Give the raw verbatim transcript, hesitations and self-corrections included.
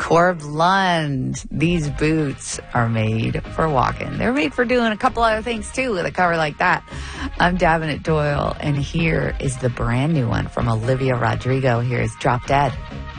Corb Lund. These boots are made for walking. They're made for doing a couple other things, too, with a cover like that. I'm Davenant Doyle, and here is the brand new one from Olivia Rodrigo. Here is Drop Dead.